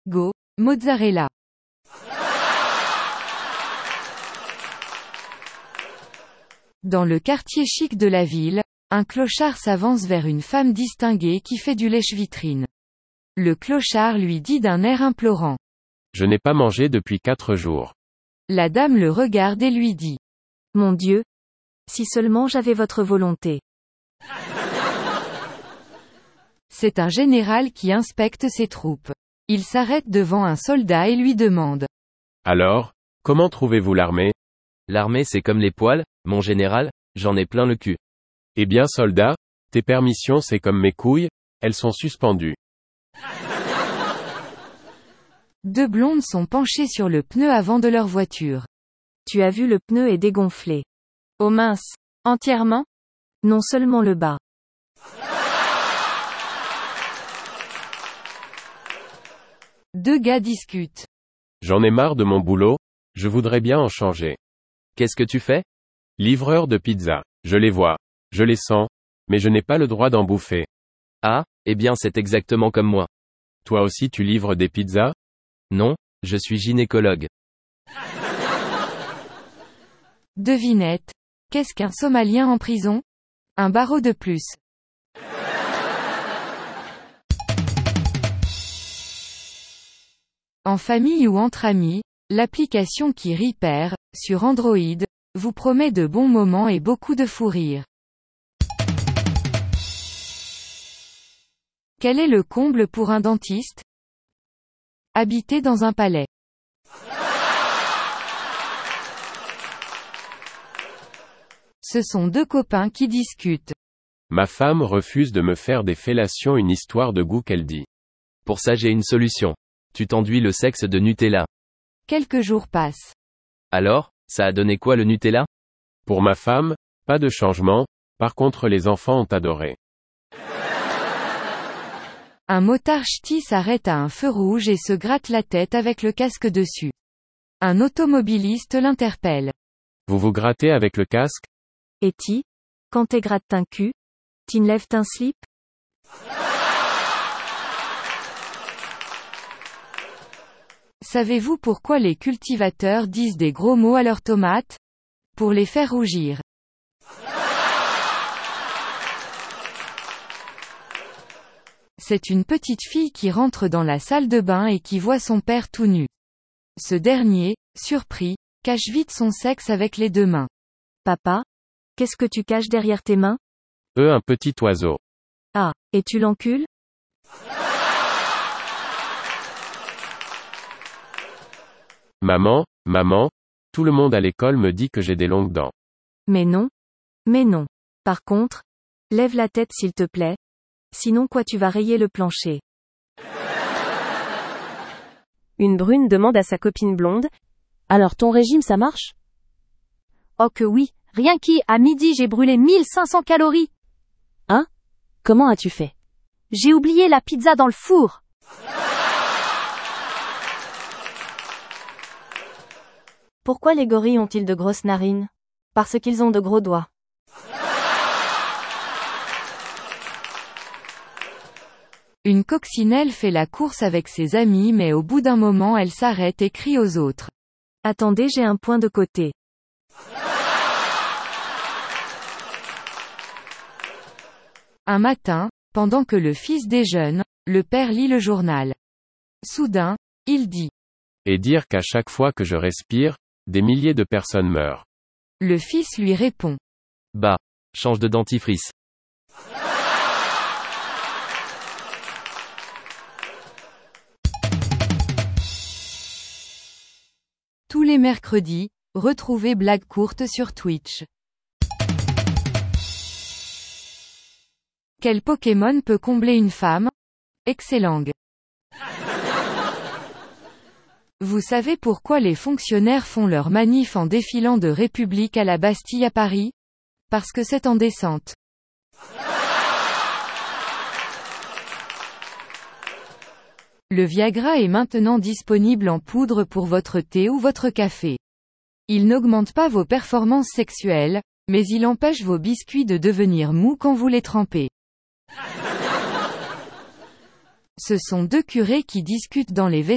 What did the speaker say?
Go, mozzarella. Dans le quartier chic de la ville, un clochard s'avance vers une femme distinguée qui fait du lèche-vitrine. Le clochard lui dit d'un air implorant. Je n'ai pas mangé depuis 4 jours. La dame le regarde et lui dit. Mon Dieu! Si seulement j'avais votre volonté. C'est un général qui inspecte ses troupes. Il s'arrête devant un soldat et lui demande. Alors, comment trouvez-vous l'armée? L'armée c'est comme les poils, mon général, j'en ai plein le cul. Eh bien soldat, tes permissions c'est comme mes couilles, elles sont suspendues. Deux blondes sont penchées sur le pneu avant de leur voiture. Tu as vu le pneu est dégonflé. Oh mince! Entièrement? Non seulement le bas. Deux gars discutent. J'en ai marre de mon boulot, je voudrais bien en changer. Qu'est-ce que tu fais? Livreur de pizza. Je les vois. Je les sens. Mais je n'ai pas le droit d'en bouffer. Ah, eh bien c'est exactement comme moi. Toi aussi tu livres des pizzas? Non, je suis gynécologue. Devinette. Qu'est-ce qu'un Somalien en prison? Un barreau de plus. En famille ou entre amis, l'application qui rit perd, sur Android, vous promet de bons moments et beaucoup de fou rire. Quel est le comble pour un dentiste? Habiter dans un palais. Ce sont deux copains qui discutent. Ma femme refuse de me faire des fellations, une histoire de goût qu'elle dit. Pour ça j'ai une solution. Tu t'enduis le sexe de Nutella. Quelques jours passent. Alors, ça a donné quoi le Nutella? Pour ma femme, pas de changement, par contre les enfants ont adoré. Un motard ch'ti s'arrête à un feu rouge et se gratte la tête avec le casque dessus. Un automobiliste l'interpelle. Vous vous grattez avec le casque? Et ti? Quand t'es gratte un cul? T'enlèves un slip? Savez-vous pourquoi les cultivateurs disent des gros mots à leurs tomates? Pour les faire rougir. C'est une petite fille qui rentre dans la salle de bain et qui voit son père tout nu. Ce dernier, surpris, cache vite son sexe avec les deux mains. Papa? Qu'est-ce que tu caches derrière tes mains? Un petit oiseau. Ah, et tu l'encules? Maman, tout le monde à l'école me dit que j'ai des longues dents. Mais non. Mais non. Par contre, lève la tête s'il te plaît. Sinon quoi tu vas rayer le plancher. Une brune demande à sa copine blonde. Alors ton régime ça marche? Oh que oui, rien à midi j'ai brûlé 1500 calories. Hein? Comment as-tu fait? J'ai oublié la pizza dans le four. Pourquoi les gorilles ont-ils de grosses narines? Parce qu'ils ont de gros doigts. Une coccinelle fait la course avec ses amis mais au bout d'un moment elle s'arrête et crie aux autres. Attendez, j'ai un point de côté. Un matin, pendant que le fils déjeune, le père lit le journal. Soudain, il dit. Et dire qu'à chaque fois que je respire, des milliers de personnes meurent. Le fils lui répond. Bah, change de dentifrice. Tous les mercredis, retrouvez Blague courte sur Twitch. Quel Pokémon peut combler une femme? Excellent. Vous savez pourquoi les fonctionnaires font leur manif en défilant de République à la Bastille à Paris? Parce que c'est en descente. Le Viagra est maintenant disponible en poudre pour votre thé ou votre café. Il n'augmente pas vos performances sexuelles, mais il empêche vos biscuits de devenir mous quand vous les trempez. Ce sont deux curés qui discutent dans les